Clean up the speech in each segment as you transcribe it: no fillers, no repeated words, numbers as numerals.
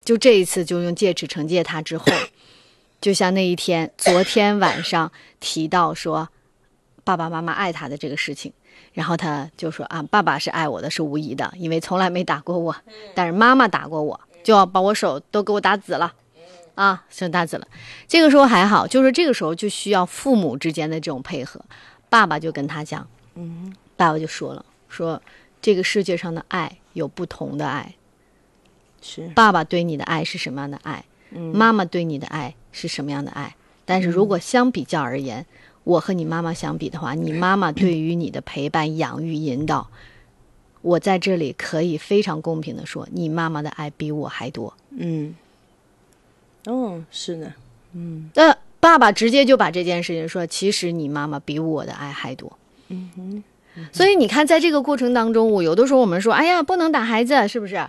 就这一次就用戒尺惩戒他之后，就像那一天昨天晚上提到说爸爸妈妈爱他的这个事情，然后他就说啊，爸爸是爱我的，是无疑的，因为从来没打过我，但是妈妈打过我，就要把我手都给我打紫了啊，是打紫了。这个时候还好，就是这个时候就需要父母之间的这种配合。爸爸就跟他讲，爸爸就说了，说这个世界上的爱有不同的爱， 是爸爸对你的爱是什么样的爱，妈妈对你的爱是什么样的爱。但是如果相比较而言，我和你妈妈相比的话，你妈妈对于你的陪伴、养育、引导，我在这里可以非常公平的说，你妈妈的爱比我还多。 是的， 爸爸直接就把这件事情说，其实你妈妈比我的爱还多。所以你看，在这个过程当中，我有的时候我们说，哎呀，不能打孩子，是不是？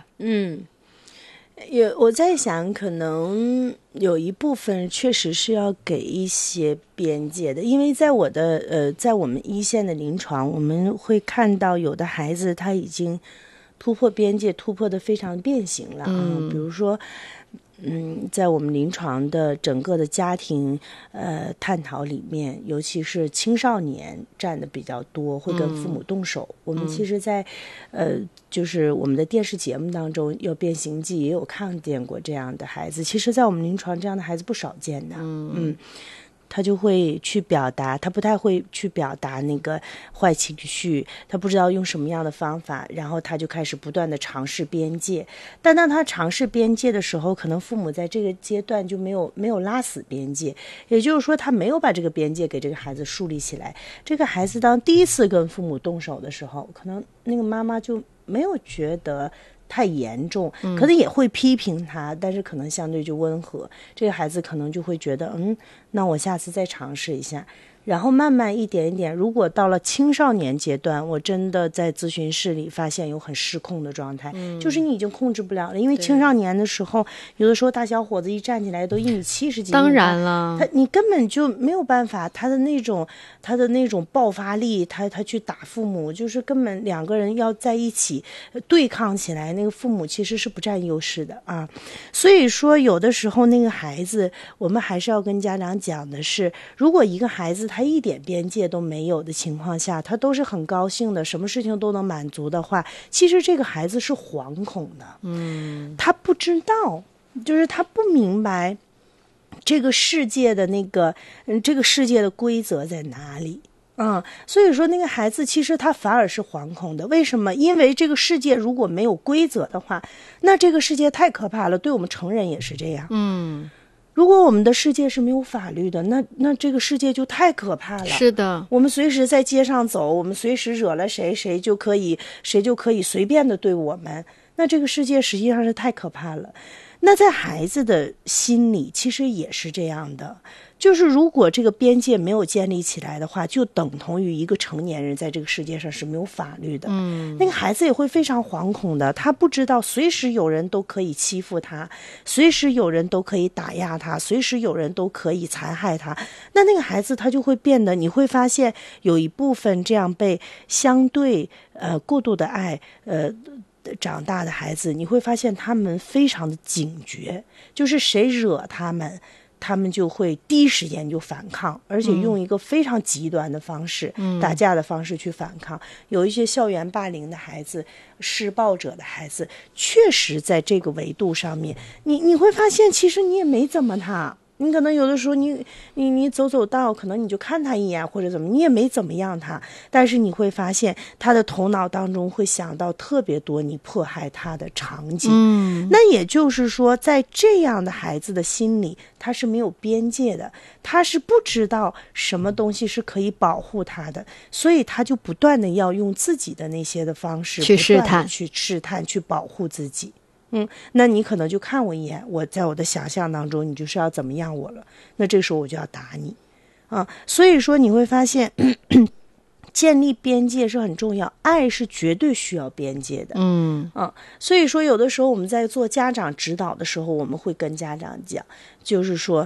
我在想，可能有一部分确实是要给一些边界的，因为在我们一线的临床，我们会看到有的孩子他已经突破边界，突破的非常变形了比如说。在我们临床的整个的家庭探讨里面，尤其是青少年占的比较多，会跟父母动手。我们其实在就是我们的电视节目当中，有《变形记》也有看见过这样的孩子。其实在我们临床这样的孩子不少见的。他就会去表达，他不太会去表达那个坏情绪，他不知道用什么样的方法，然后他就开始不断的尝试边界。但当他尝试边界的时候，可能父母在这个阶段就没有拉死边界，也就是说他没有把这个边界给这个孩子树立起来。这个孩子当第一次跟父母动手的时候，可能那个妈妈就没有觉得太严重，可能也会批评他，但是可能相对就温和。这个孩子可能就会觉得，那我下次再尝试一下。然后慢慢一点一点，如果到了青少年阶段，我真的在咨询室里发现有很失控的状态，就是你已经控制不了了。因为青少年的时候，有的时候大小伙子一站起来都1.70米几， 当然了， 你根本就没有办法，他的那种爆发力，他去打父母，就是根本两个人要在一起对抗起来，那个父母其实是不占优势的啊。所以说有的时候那个孩子，我们还是要跟家长讲的是，如果一个孩子他一点边界都没有的情况下，他都是很高兴的，什么事情都能满足的话，其实这个孩子是惶恐的。他不知道，就是他不明白这个世界的这个世界的规则在哪里。所以说那个孩子其实他反而是惶恐的。为什么？因为这个世界如果没有规则的话，那这个世界太可怕了，对我们成人也是这样。如果我们的世界是没有法律的，那这个世界就太可怕了。 是的， 我们随时在街上走，我们随时惹了谁，谁就可以随便的对我们。那这个世界实际上是太可怕了。那在孩子的心里其实也是这样的，就是如果这个边界没有建立起来的话，就等同于一个成年人在这个世界上是没有法律的。那个孩子也会非常惶恐的，他不知道随时有人都可以欺负他，随时有人都可以打压他，随时有人都可以残害他。那个孩子他就会变得，你会发现有一部分这样被相对过度的爱长大的孩子，你会发现他们非常的警觉，就是谁惹他们就会第一时间就反抗，而且用一个非常极端的方式，打架的方式去反抗。有一些校园霸凌的孩子，施暴者的孩子，确实在这个维度上面，你会发现其实你也没怎么他。你可能有的时候你走道，可能你就看他一眼或者怎么，你也没怎么样他，但是你会发现他的头脑当中会想到特别多你迫害他的场景。那也就是说，在这样的孩子的心里，他是没有边界的，他是不知道什么东西是可以保护他的，所以他就不断的要用自己的那些的方式去试探， 去保护自己。那你可能就看我一眼，我在我的想象当中你就是要怎么样我了，那这个时候我就要打你所以说你会发现建立边界是很重要，爱是绝对需要边界的。所以说有的时候我们在做家长指导的时候，我们会跟家长讲，就是说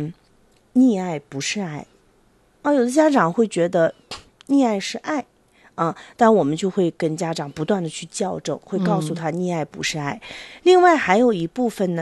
溺爱不是爱有的家长会觉得溺爱是爱但我们就会跟家长不断的去校正，会告诉他溺爱不是爱。另外还有一部分呢，